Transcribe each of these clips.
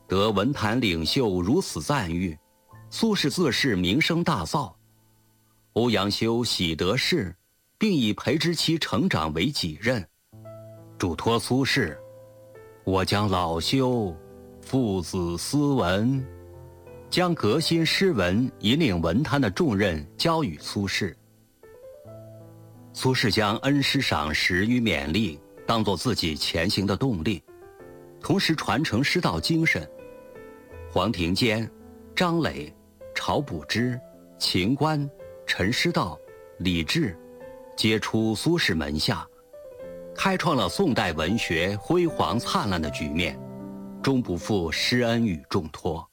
得文坛领袖如此赞誉，苏轼自是名声大噪。欧阳修喜得仕，并以培植其成长为己任，嘱托苏轼：我将老修父子斯文，将革新诗文引领文坛的重任交与苏轼。苏轼将恩师赏识与勉励当作自己前行的动力，同时传承师道精神。黄庭坚、张磊、晁补之、秦观、陈师道、李治皆出苏轼门下，开创了宋代文学辉煌灿烂的局面，终不负师恩与重托。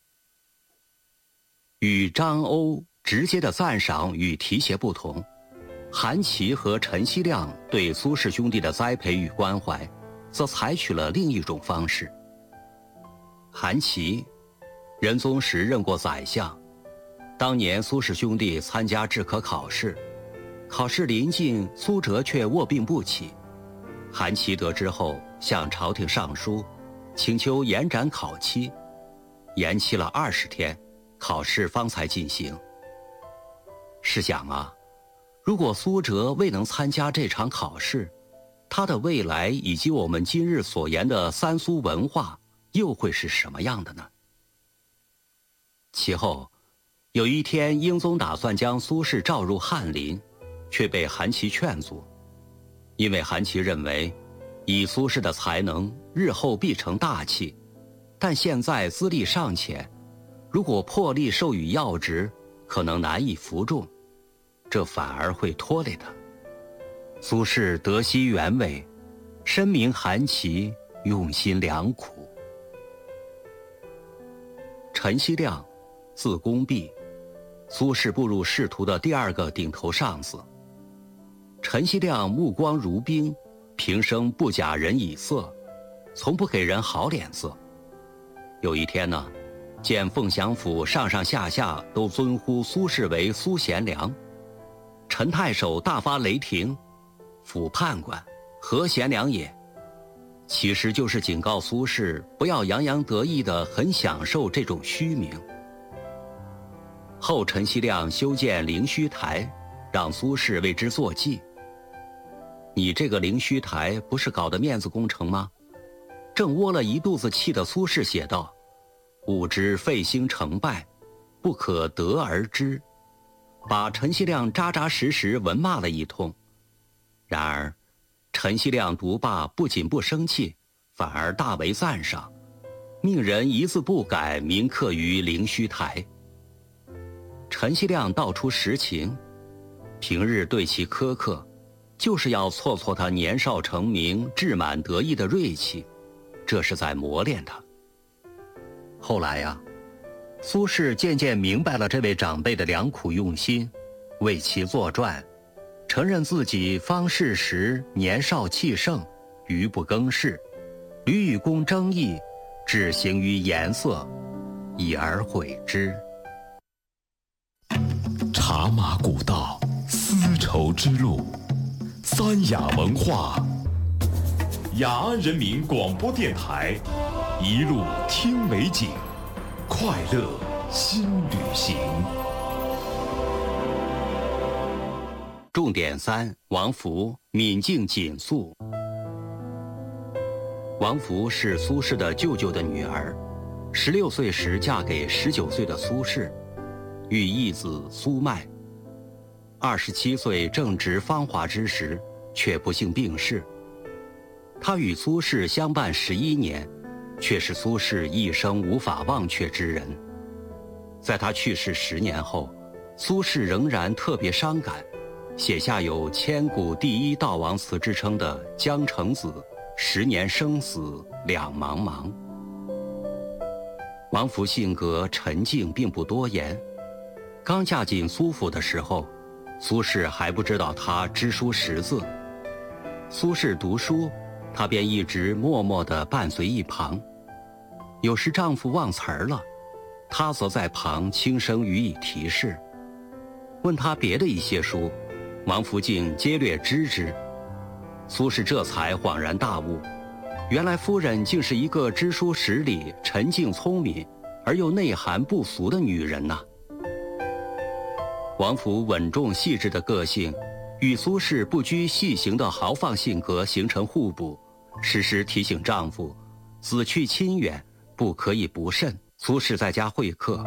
与张欧直接的赞赏与提携不同，韩琦和陈希亮对苏轼兄弟的栽培与关怀，则采取了另一种方式。韩琦，仁宗时任过宰相，当年苏轼兄弟参加制科考试，考试临近，苏辙却卧病不起。韩琦得知后，向朝廷上书，请求延展考期，延期了20天，考试方才进行。试想啊，如果苏辙未能参加这场考试，他的未来以及我们今日所言的三苏文化又会是什么样的呢？其后，有一天，英宗打算将苏轼召入翰林，却被韩琦劝阻，因为韩琦认为，以苏轼的才能，日后必成大器，但现在资历尚浅，如果破例授予要职，可能难以服众，这反而会拖累他。苏轼得悉原委，深明韩琦用心良苦。陈希亮，字公弼，苏轼步入仕途的第2个顶头上司。陈希亮目光如冰，平生不假人以色，从不给人好脸色。有一天呢，见凤翔府上上下下都尊呼苏轼为苏贤良，陈太守大发雷霆，府判官何贤良也？其实就是警告苏轼不要洋洋得意地很享受这种虚名。后陈希亮修建灵虚台，让苏轼为之作记。你这个灵虚台不是搞的面子工程吗？正窝了一肚子气的苏轼写道：吾知废兴成败，不可得而知，把陈希亮扎扎实实文骂了一通。然而陈希亮读罢不仅不生气，反而大为赞赏，命人一字不改铭刻于灵虚台。陈希亮道出实情，平日对其苛刻，就是要挫挫他年少成名、志满得意的锐气，这是在磨练他。后来呀，苏轼渐渐明白了这位长辈的良苦用心，为其作传，承认自己方士时年少气盛，愚不更事，屡与公争议，只行于颜色，已而悔之。 茶马古道，丝绸之路，三雅文化，雅安人民广播电台，一路听美景，快乐新旅行。 重点3：王弗敏静谨肃。王弗是苏轼的舅舅的女儿，16岁时嫁给19岁的苏轼，育义子苏迈。27岁正值芳华之时，却不幸病逝。他与苏轼相伴11年，却是苏轼一生无法忘却之人。在他去世10年后，苏轼仍然特别伤感，写下有千古第一悼亡词之称的《江城子》，10年生死两茫茫。王弗性格沉静，并不多言。刚嫁进苏府的时候，苏轼还不知道他知书识字。苏轼读书，他便一直默默地伴随一旁。有时丈夫忘词儿了，他则在旁轻声予以提示。问他别的一些书，王弗竟皆略知之。苏轼这才恍然大悟， 原来夫人竟是一个知书识礼、沉静聪明而又内涵不俗的女人呐。王府稳重细致的个性与苏轼不拘细行的豪放性格形成互补，时时提醒丈夫子去亲远，不可以不慎。苏轼在家会客，